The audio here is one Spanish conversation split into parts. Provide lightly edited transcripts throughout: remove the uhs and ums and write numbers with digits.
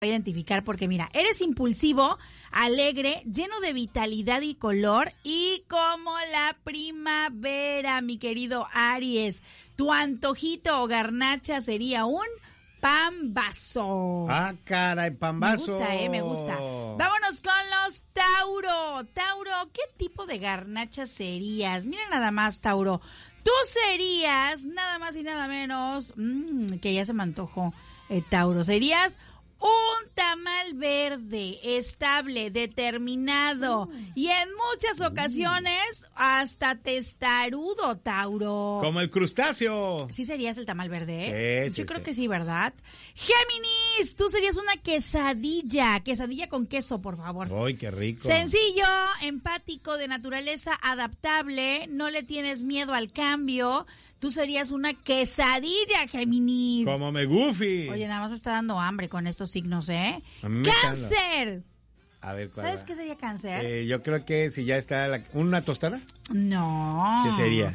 identificar porque mira, eres impulsivo, alegre, lleno de vitalidad y color y como la primavera, mi querido Aries. Tu antojito o garnacha sería un pambazo. Ah, caray, pambazo. Me gusta. Vámonos con los Tauro. Tauro, ¿qué tipo de garnacha serías? Mira nada más, Tauro. Tú serías nada más y nada menos, que ya se me antojó, Tauro. Serías un tamal verde, estable, determinado y en muchas ocasiones hasta testarudo, Tauro. Como el crustáceo. Sí serías el tamal verde, ¿eh? Sí, Yo creo que sí, ¿verdad? Géminis, tú serías una quesadilla con queso, por favor. ¡Ay, qué rico! Sencillo, empático, de naturaleza adaptable, no le tienes miedo al cambio. Tú serías una quesadilla, Géminis. Como me Goofy. Oye, nada más me está dando hambre con estos signos, ¿eh? A mí me ¡Cáncer! A ver, ¿cuál ¿Sabes va? qué sería cáncer? Yo creo que si ya está ¿una tostada? No. ¿Qué sería?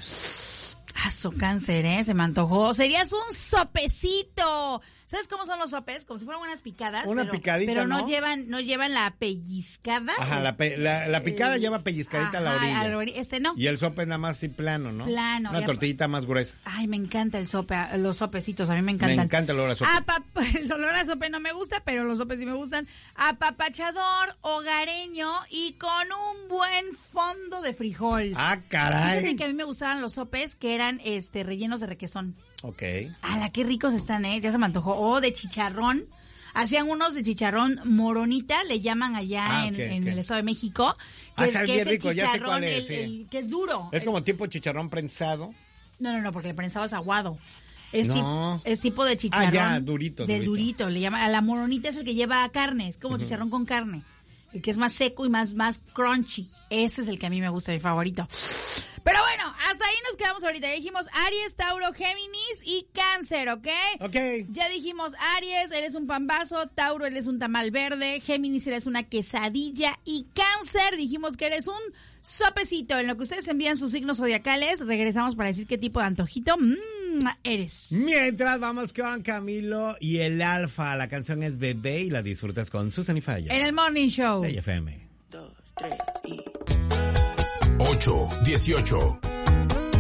Cáncer, ¿eh? Se me antojó. Serías un sopecito. ¿Sabes cómo son los sopes? Como si fueran unas picadas. Picadita, pero ¿no? no llevan la pellizcada. Ajá, la picada lleva pellizcadita a la orilla. Este no. Y el sope nada más así plano, ¿no? Plano. Una tortillita más gruesa. Ay, me encanta el sope, los sopecitos, a mí me encantan. Me encanta el olor a sope. El olor a sope no me gusta, pero los sopes sí me gustan. Apapachador, hogareño y con un buen fondo de frijol. Ah, caray. Fíjate que a mí me gustaban los sopes que eran rellenos de requesón. Ok. ¡Hala, qué ricos están, ya se me antojó! O de chicharrón. Hacían unos de chicharrón moronita, le llaman allá en el Estado de México. Sabe bien rico, ya sé cuál es. Que es duro. Es como tipo chicharrón prensado. No, porque el prensado es aguado. Es tipo de chicharrón. Ya, durito. Durito, le llama. A la moronita es el que lleva carne, es como chicharrón con carne. El que es más seco y más crunchy. Ese es el que a mí me gusta, mi favorito. Pero bueno, hasta ahí nos quedamos ahorita. Ya dijimos Aries, Tauro, Géminis y Cáncer, ¿ok? Ok. Ya dijimos Aries, eres un pambazo, Tauro, eres un tamal verde, Géminis, eres una quesadilla y Cáncer, dijimos que eres un sopecito. En lo que ustedes envían sus signos zodiacales, regresamos para decir qué tipo de antojito eres. Mientras vamos con Camilo y el Alfa. La canción es Bebé y la disfrutas con Susan y Falla. En el Morning Show. De FM. 2, 3 y... 8, 18.